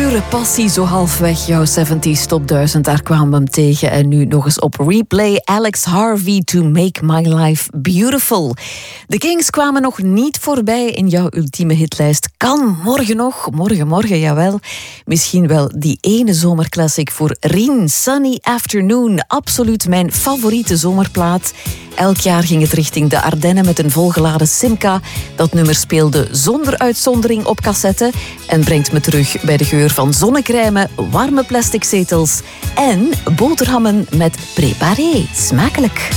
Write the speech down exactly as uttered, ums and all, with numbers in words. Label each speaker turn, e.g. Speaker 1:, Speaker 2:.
Speaker 1: Pure passie, zo halfweg jouw zeventig Top duizend, daar kwamen we hem tegen. En nu nog eens op replay, Alex Harvey, To Make My Life Beautiful. De Kings kwamen nog niet voorbij in jouw ultieme hitlijst. Kan morgen nog, morgen, morgen, jawel. Misschien wel die ene zomerclassic voor Rien, Sunny Afternoon. Absoluut mijn favoriete zomerplaat. Elk jaar ging het richting de Ardennen met een volgeladen Simca. Dat nummer speelde zonder uitzondering op cassette en brengt me terug bij de geur van zonnecrème, warme plastic zetels en boterhammen met préparé. Smakelijk.